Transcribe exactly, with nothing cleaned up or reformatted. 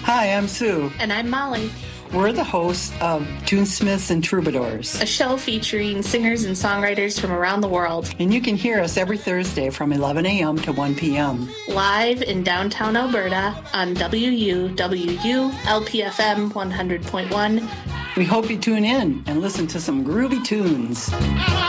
Hi, I'm Sue. And I'm Molly. We're the hosts of Tunesmiths and Troubadours, a show featuring singers and songwriters from around the world. And you can hear us every Thursday from eleven a.m. to one p.m. Live in downtown Alberta on W U W U L P F M one hundred point one. We hope you tune in and listen to some groovy tunes.